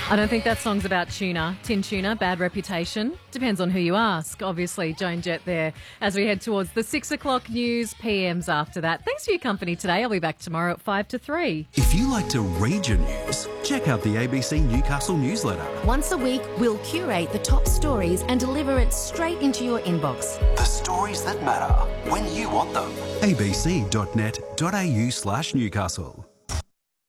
I don't think that song's about tuna. Tin tuna, bad reputation. Depends on who you ask. Obviously, Joan Jett there as we head towards the 6 o'clock news, PMs after that. Thanks for your company today. I'll be back tomorrow at 5 to 3. If you like to read your news, check out the ABC Newcastle newsletter. Once a week, we'll curate the top stories and deliver it straight into your inbox. The stories that matter when you want them. abc.net.au/Newcastle.